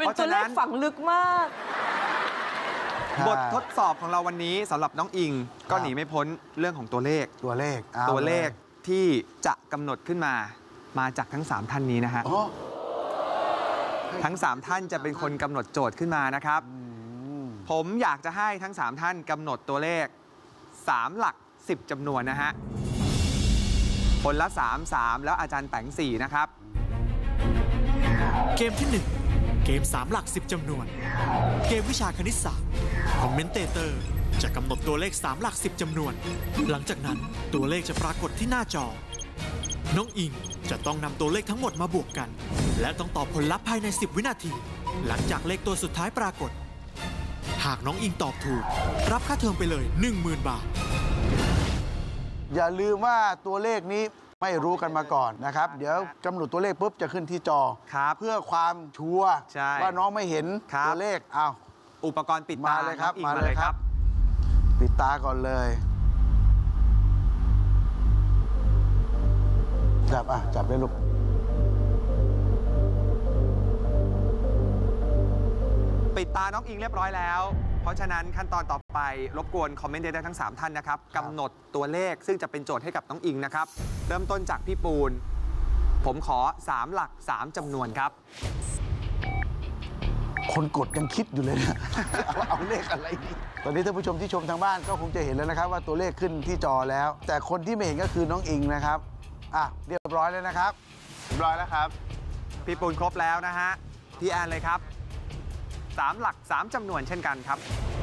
เป็นตัวเลขฝังลึกมากบททดสอบของเราวันนี้สำหรับน้องอิงก็หนีไม่พ้นเรื่องของตัวเลขที่จะกำหนดขึ้นมาจากทั้ง3ท่านนี้นะฮะทั้ง3ท่านจะเป็นคนกำหนดโจทย์ขึ้นมานะครับผมอยากจะให้ทั้ง3ท่านกำหนดตัวเลข3หลัก10จำนวนนะฮะคนละ3แล้วอาจารย์แปง4นะครับเกมที่1เกม3หลัก10จำนวนเกมวิชาคณิตศาสตร์คอมเมนเตเตอร์จะกำหนดตัวเลข3หลัก10จำนวนหลังจากนั้นตัวเลขจะปรากฏที่หน้าจอน้องอิงจะต้องนำตัวเลขทั้งหมดมาบวกกันและต้องตอบผลลัพธ์ภายใน10วินาทีหลังจากเลขตัวสุดท้ายปรากฏหากน้องอิงตอบถูกรับค่าเทอมไปเลย 10,000 บาทอย่าลืมว่าตัวเลขนี้ไม่รู้กันมาก่อนนะครับเดี๋ยวกำหนดตัวเลขปุ๊บจะขึ้นที่จอเพื่อความชัวร์ว่าน้องไม่เห็นตัวเลขเอาอุปกรณ์ปิดตาเลยครับมาเลยครับปิดตาก่อนเลยจับได้ลูกปิดตาน้องอิงเรียบร้อยแล้วเพราะฉะนั้นขั้นตอนต่อไปรบกวนคอมเมนต์เตอร์ทั้ง3ท่านนะครับกำหนดตัวเลขซึ่งจะเป็นโจทย์ให้กับน้องอิงนะครับเริ่มต้นจากพี่ปูนผมขอ3หลัก3จำนวนครับคนกดยังคิดอยู่เลยนะเอาเลขอะไรดีตอนนี้ท่านผู้ชมที่ชมทางบ้านก็คงจะเห็นแล้วนะครับว่าตัวเลขขึ้นที่จอแล้วแต่คนที่ไม่เห็นก็คือน้องอิงนะครับเรียบร้อยแล้วนะครับเรียบร้อยแล้วครับพี่ปูนครบแล้วนะฮะพี่แอนเลยครับ3หลัก3จำนวนเช่นกันครับ